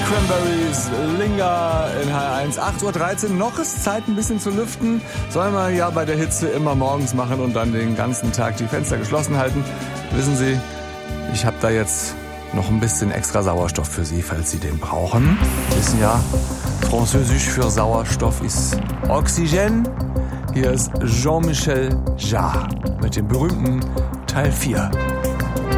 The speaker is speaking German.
Cranberries, Linger in H1, 8.13 Uhr. Noch ist Zeit, ein bisschen zu lüften. Soll man ja bei der Hitze immer morgens machen und dann den ganzen Tag die Fenster geschlossen halten. Wissen Sie, ich habe da jetzt noch ein bisschen extra Sauerstoff für Sie, falls Sie den brauchen. Sie wissen ja, Französisch für Sauerstoff ist Oxygène. Hier ist Jean-Michel Jarre mit dem berühmten Teil 4.